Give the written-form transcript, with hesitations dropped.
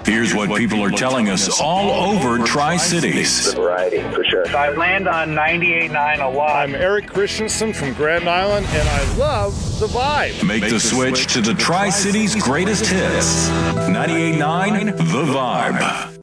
Here's what people are telling us all over Tri-Cities. The variety, for sure. I land on 98.9 a lot. I'm Eric Christensen from Grand Island, and I love the vibe. Make the switch to the Tri-Cities greatest hits. 98.9 The Vibe.